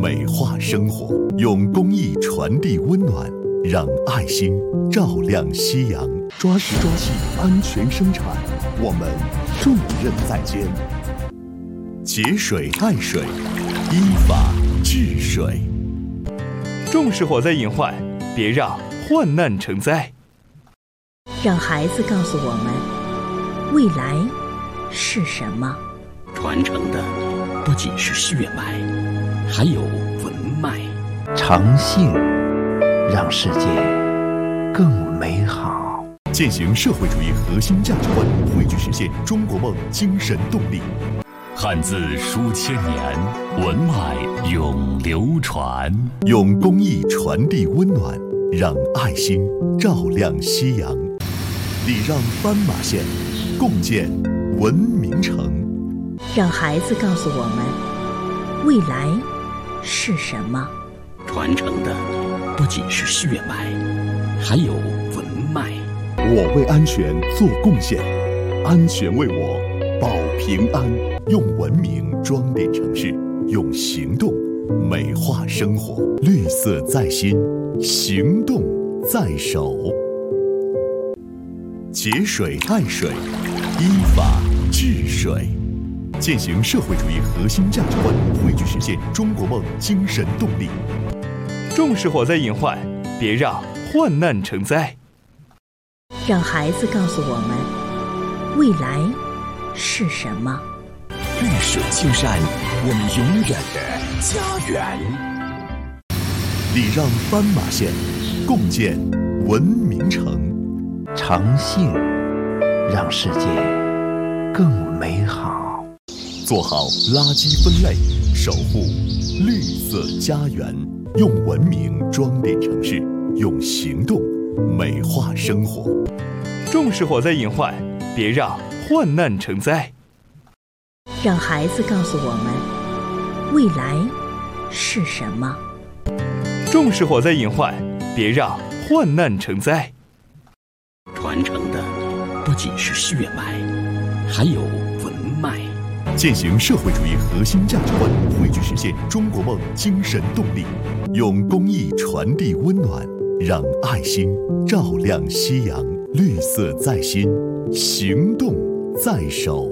美化生活，用公益传递温暖，让爱心照亮夕阳。抓实抓细，安全生产，我们重任在肩。节水爱水，依法治水。 重视火灾隐患，别让患难成灾。 让孩子告诉我们，未来是什么？ 传承的不仅是血脉，还有文脉。 诚信让世界更美好。 践行社会主义核心价值观，汇聚实现中国梦精神动力。 汉字书千年，文脉永流传。 用公益传递温暖，让爱心照亮夕阳。礼让斑马线，共建文明城。 让孩子告诉我们，未来是什么？ 传承的不仅是血脉，还有文脉。 我为安全做贡献，安全为我保平安。用文明装点城市，用行动美化生活。绿色在心，行动在手。节水爱水，依法治水。践行社会主义核心价值观，汇聚实现中国梦精神动力。 重视火灾隐患，别让患难成灾。 让孩子告诉我们，未来是什么？ 绿水青山，我们永远的家园。 礼让斑马线，共建文明城。 诚信让世界更美好。 做好垃圾分类，守护绿色家园。用文明装点城市，用行动美化生活。 重视火灾隐患，别让患难成灾。 让孩子告诉我们，未来是什么？ 重视火灾隐患，别让患难成灾。 传承的不仅是血脉，还有文脉。 践行社会主义核心价值观，汇聚实现中国梦精神动力。用公益传递温暖，让爱心照亮夕阳。绿色在心，行动在手。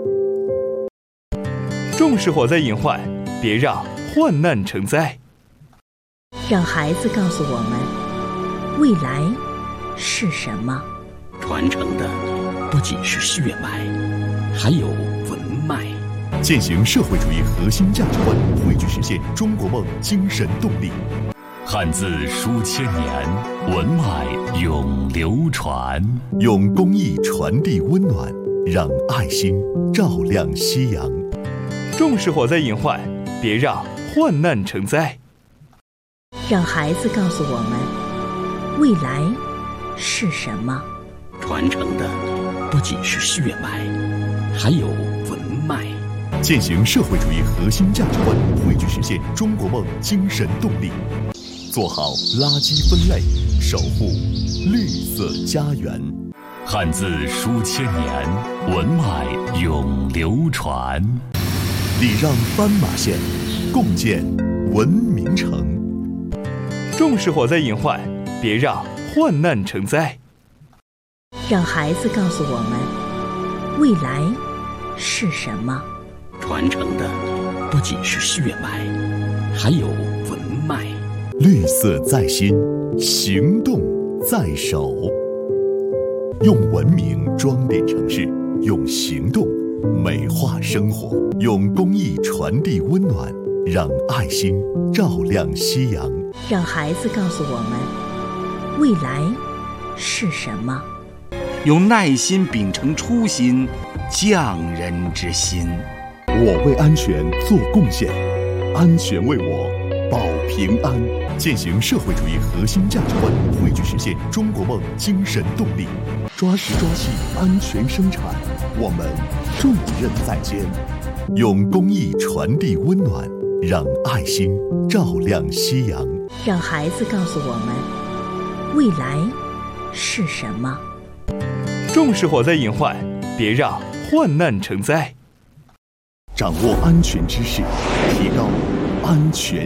重视火灾隐患，别让患难成灾。 让孩子告诉我们，未来是什么？ 传承的不仅是血脉，还有文脉。 践行社会主义核心价值观，汇聚实现中国梦精神动力。 汉字书千年，文脉永流传。 用公益传递温暖，让爱心照亮夕阳。 重视火灾隐患，别让患难成灾。 让孩子告诉我们，未来是什么？ 传承的不仅是血脉，还有文脉。 践行社会主义核心价值观，汇聚实现中国梦精神动力。做好垃圾分类，守护绿色家园。 汉字书千年，文脉永流传。 礼让斑马线，共建文明城。 重视火灾隐患，别让患难成灾。 让孩子告诉我们，未来是什么？ 传承的不仅是血脉，还有文脉。 绿色在心，行动在手。用文明装点城市，用行动美化生活。用公益传递温暖，让爱心照亮夕阳。 让孩子告诉我们，未来是什么？ 用耐心秉承初心，匠人之心。 我为安全做贡献，安全为我保平安。践行社会主义核心价值观，汇聚实现中国梦精神动力。抓实抓细，安全生产，我们重任在肩。用公益传递温暖，让爱心照亮夕阳。 让孩子告诉我们，未来是什么？ 重视火灾隐患，别让患难成灾。 掌握安全知识，提高安全